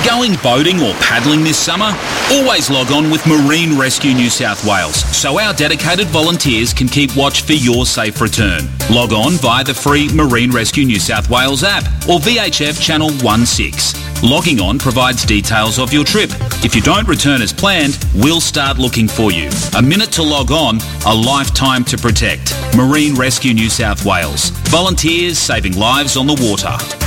Going boating or paddling this summer? Always log on with Marine Rescue New South Wales so our dedicated volunteers can keep watch for your safe return. Log on via the free Marine Rescue New South Wales app or VHF Channel 16. Logging on provides details of your trip. If you don't return as planned, we'll start looking for you. A minute to log on, a lifetime to protect. Marine Rescue New South Wales. Volunteers saving lives on the water.